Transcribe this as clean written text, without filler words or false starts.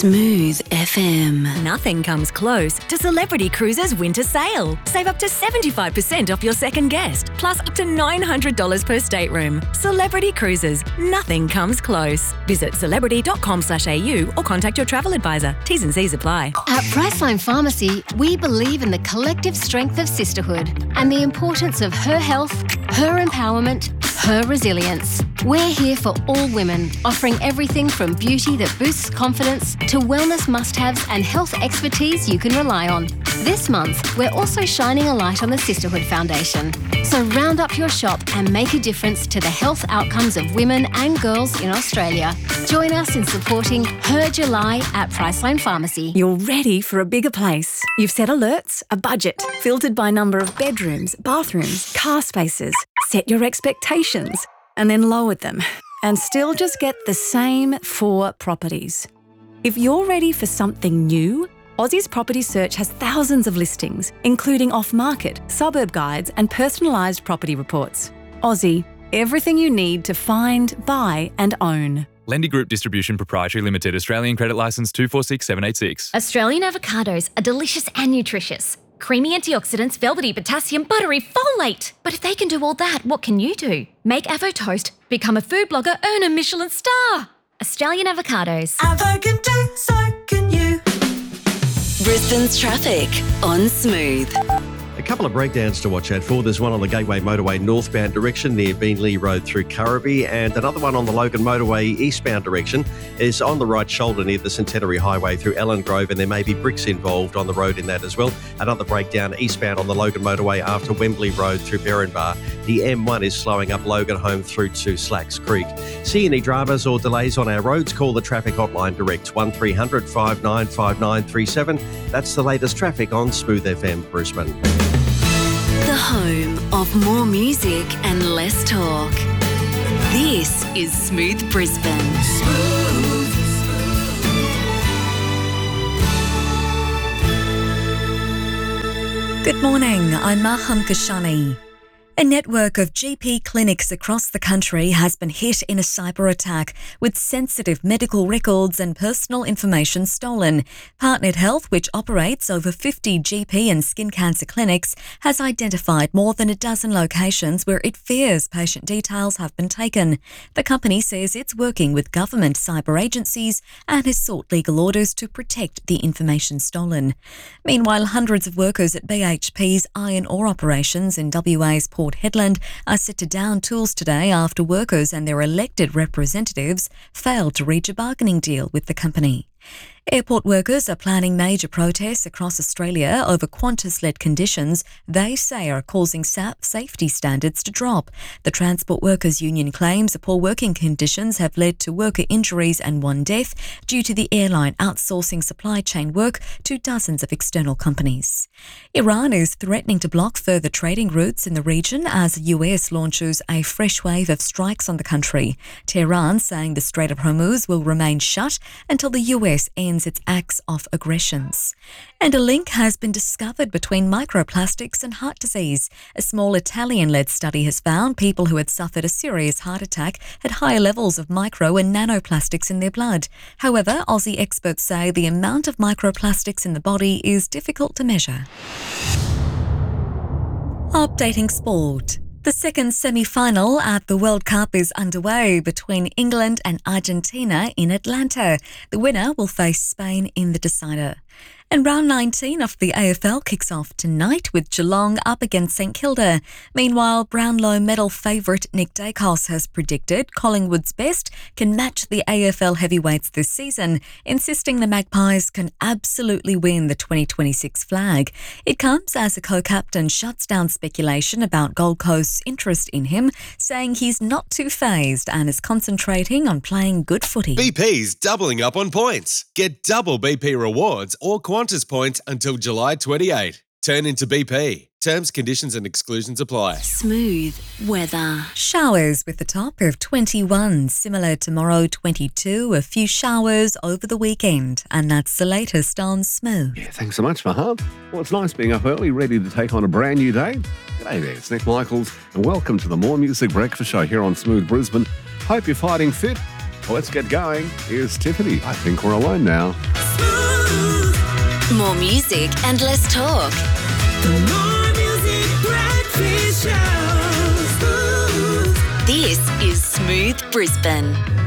Smooth FM. Nothing comes close to Celebrity Cruises' winter sale. Save up to 75% off your second guest, plus up to $900 per stateroom. Celebrity Cruises. Nothing comes close. Visit celebrity.com/au or contact your travel advisor. T's and C's apply. At Priceline Pharmacy, we believe in the collective strength of sisterhood and the importance of her health, her empowerment, her resilience. We're here for all women, offering everything from beauty that boosts confidence to wellness must-haves and health expertise you can rely on. This month, we're also shining a light on the Sisterhood Foundation. So round up your shop and make a difference to the health outcomes of women and girls in Australia. Join us in supporting Her July at Priceline Pharmacy. You're ready for a bigger place. You've set alerts, a budget, filtered by number of bedrooms, bathrooms, car spaces. Set your expectations and then lowered them and still just get the same 4 properties. If you're ready for something new, Aussie's Property Search has thousands of listings, including off-market, suburb guides and personalised property reports. Aussie, everything you need to find, buy and own. Lendy Group Distribution Proprietary Limited, Australian Credit Licence 246786. Australian avocados are delicious and nutritious. Creamy antioxidants, velvety potassium, buttery folate. But if they can do all that, what can you do? Make Avo Toast, become a food blogger, earn a Michelin star. Australian avocados. Avo can do, so can you. Brisbane's traffic on Smooth. A couple of breakdowns to watch out for. There's one on the Gateway Motorway northbound direction near Beenleigh Road through Currabee, and another one on the Logan Motorway eastbound direction is on the right shoulder near the Centenary Highway through Ellen Grove, and there may be bricks involved on the road in that as well. Another breakdown eastbound on the Logan Motorway after Wembley Road through Berrinbar. The M1 is slowing up Logan home through to Slacks Creek. See any dramas or delays on our roads? Call the traffic hotline direct 1300 595937. That's the latest traffic on Smooth FM Brisbane. The home of more music and less talk. This is Smooth Brisbane. Good morning, I'm Maham Kashani. A network of GP clinics across the country has been hit in a cyber attack with sensitive medical records and personal information stolen. Partnered Health, which operates over 50 GP and skin cancer clinics, has identified more than a dozen locations where it fears patient details have been taken. The company says it's working with government cyber agencies and has sought legal orders to protect the information stolen. Meanwhile, hundreds of workers at BHP's iron ore operations in WA's Port Hedland are set to down tools today after workers and their elected representatives failed to reach a bargaining deal with the company. Airport workers are planning major protests across Australia over Qantas-led conditions they say are causing safety standards to drop. The Transport Workers Union claims the poor working conditions have led to worker injuries and 1 death due to the airline outsourcing supply chain work to dozens of external companies. Iran is threatening to block further trading routes in the region as the US launches a fresh wave of strikes on the country. Tehran saying the Strait of Hormuz will remain shut until the US ends its acts of aggressions. And a link has been discovered between microplastics and heart disease. A small Italian-led study has found people who had suffered a serious heart attack had higher levels of micro and nanoplastics in their blood. However, Aussie experts say the amount of microplastics in the body is difficult to measure. Updating sport. The second semi-final at the World Cup is underway between England and Argentina in Atlanta. The winner will face Spain in the decider. And round 19 of the AFL kicks off tonight with Geelong up against St Kilda. Meanwhile, Brownlow medal favourite Nick Dacos has predicted Collingwood's best can match the AFL heavyweights this season, insisting the Magpies can absolutely win the 2026 flag. It comes as a co-captain shuts down speculation about Gold Coast's interest in him, saying he's not too phased and is concentrating on playing good footy. BP's doubling up on points. Get double BP rewards or Qantas points until July 28. Turn into BP. Terms, conditions and exclusions apply. Smooth weather. Showers with a top of 21. Similar tomorrow, 22. A few showers over the weekend. And that's the latest on Smooth. Yeah, thanks so much, Mahab. Well, it's nice being up early, ready to take on a brand new day. G'day there, it's Nick Michaels, and welcome to the More Music Breakfast Show here on Smooth Brisbane. Hope you're fighting fit. Well, let's get going. Here's Tiffany. I think we're alone now. More music and less talk. The More Music Breakfast Show. This is Smooth Brisbane.